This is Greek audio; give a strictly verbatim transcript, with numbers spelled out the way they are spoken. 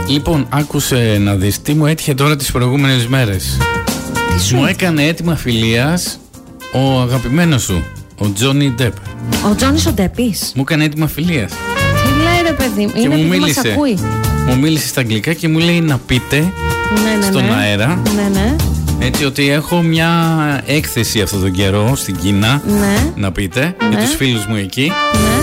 Λοιπόν, άκουσε να δεις τι μου έτυχε τώρα τις προηγούμενες μέρες. Μου έκανε έτοιμα φιλίας ο αγαπημένος σου, ο Τζόνι Ντεπ. Ο Τζόνις ο Ντεπής. Μου έκανε έτοιμα φιλίας. Τι λέει ρε παιδί μου, και είναι μου επειδή μίλησε, μας ακούει. μου μίλησε στα αγγλικά και μου λέει να πείτε ναι, ναι, στον ναι. αέρα. Ναι, ναι. Έτσι ότι έχω μια έκθεση αυτόν τον καιρό στην Κίνα. Ναι. Να πείτε, ναι. για τους φίλους μου εκεί. Ναι.